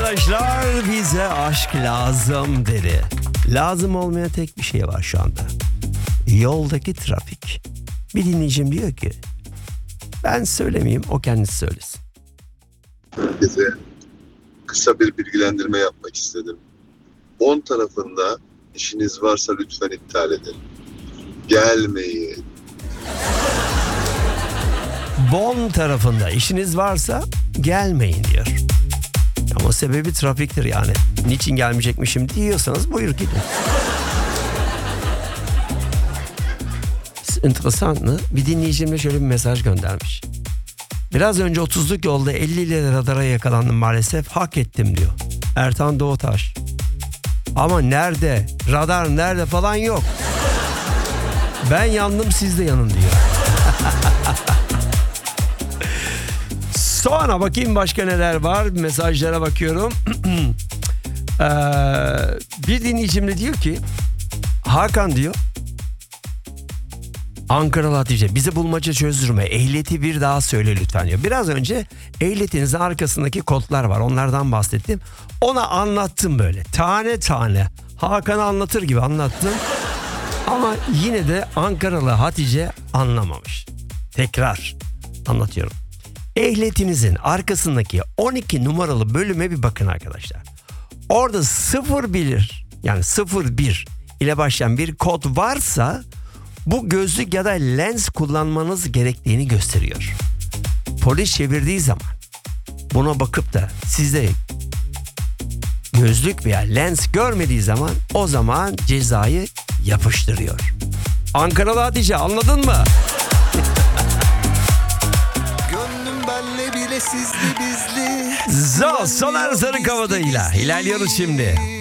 arkadaşlar, bize aşk lazım dedi. Lazım olmayan tek bir şey var şu anda. Yoldaki trafik. Bir dinleyicim diyor ki, ben söylemeyeyim, o kendisi söylesin. Herkese kısa bir bilgilendirme yapmak istedim. 10 tarafında işiniz varsa lütfen iptal edin. Gelmeyin. Bonn tarafında işiniz varsa gelmeyin diyor. Ama sebebi trafiktir yani. Niçin gelmeyecekmişim diyorsanız buyur gidin. Enteresan mı? Bir dinleyicim de şöyle bir mesaj göndermiş. Biraz önce 30'luk yolda 50 ile radara yakalandım maalesef. Hak ettim diyor. Ertan Doğutaş. Ama nerede? Radar nerede falan yok. Ben yandım, siz de yanın diyor. Sonra bakayım başka neler var. Mesajlara bakıyorum. Bir dinleyicim de diyor ki, Hakan diyor, Ankaralı Hatice, bize bulmaca çözdürme, ehliyeti bir daha söyle lütfen diyor. Biraz önce ehliyetinizin arkasındaki kodlar var, onlardan bahsettim. Ona anlattım böyle tane tane, Hakan'a anlatır gibi anlattım. Ama yine de Ankaralı Hatice anlamamış. Tekrar anlatıyorum. Ehliyetinizin arkasındaki 12 numaralı bölüme bir bakın arkadaşlar. Orada 01 yani 01 ile başlayan bir kod varsa bu gözlük ya da lens kullanmanız gerektiğini gösteriyor. Polis çevirdiği zaman buna bakıp da size gözlük veya lens görmediği zaman o zaman cezayı yapıştırıyor. Ankaralı Hatice, anladın mı? Gönlüm benle bile sizli bizli. Soner Sarıkavada'yla ilerliyoruz şimdi.